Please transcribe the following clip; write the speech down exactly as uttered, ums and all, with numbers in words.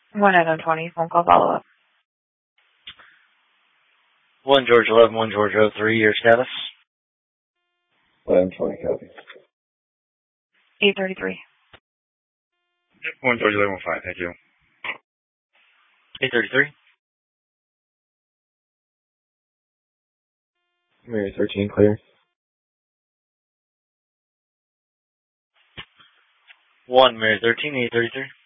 one Adam twenty, phone call follow-up. one George eleven, one George oh three, your status? one Adam twenty, copy. eight thirty-three. Yep, one George eleven, one five, thank you. eight thirty-three. Mary thirteen, clear. one Mary thirteen, eight thirty-three.